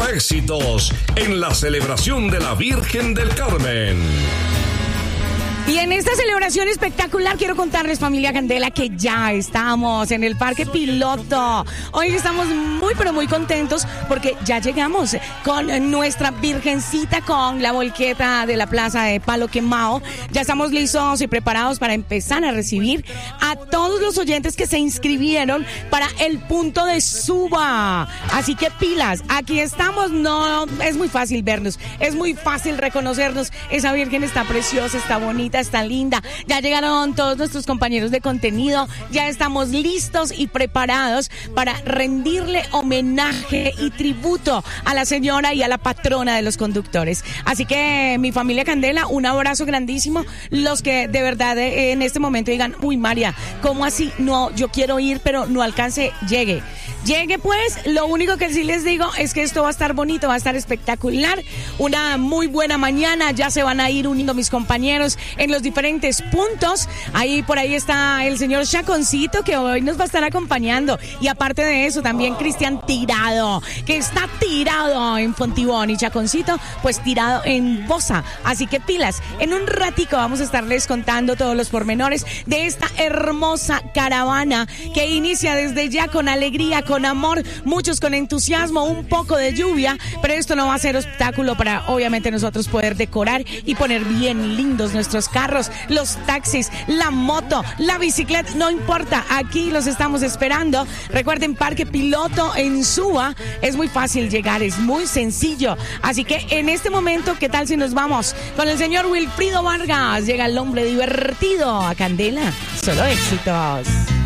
éxitos en la celebración de la Virgen del Carmen. Y en esta celebración espectacular quiero contarles, familia Candela, que ya estamos en el Parque Piloto. Hoy estamos muy pero muy contentos porque ya llegamos con nuestra virgencita, con la volqueta de la Plaza de Palo Quemado. Ya estamos listos y preparados para empezar a recibir a todos los oyentes que se inscribieron para el punto de suba. Así que pilas, aquí estamos. No, es muy fácil vernos, es muy fácil reconocernos. Esa virgen está preciosa, está bonita, está linda. Ya llegaron todos nuestros compañeros de contenido, ya estamos listos y preparados para rendirle homenaje y tributo a la señora y a la patrona de los conductores. Así que mi familia Candela, un abrazo grandísimo. Los que de verdad en este momento digan, uy María, ¿cómo así? No, yo quiero ir pero no alcance, llegue pues. Lo único que sí les digo es que esto va a estar bonito, va a estar espectacular, una muy buena mañana. Ya se van a ir uniendo mis compañeros en los diferentes puntos. Por ahí está el señor Chaconcito, que hoy nos va a estar acompañando, y aparte de eso también Cristian Tirado, que está tirado en Fontibón, y Chaconcito pues tirado en Bosa. Así que pilas, en un ratico vamos a estarles contando todos los pormenores de esta hermosa caravana que inicia desde ya con alegría, con amor, muchos con entusiasmo, un poco de lluvia, pero esto no va a ser obstáculo para obviamente nosotros poder decorar y poner bien lindos nuestros carros, los taxis, la moto, la bicicleta, no importa, aquí los estamos esperando. Recuerden, Parque Piloto en Suba, es muy fácil llegar, es muy sencillo. Así que en este momento, ¿qué tal si nos vamos con el señor Wilfrido Vargas? Llega el hombre divertido a Candela, solo éxitos.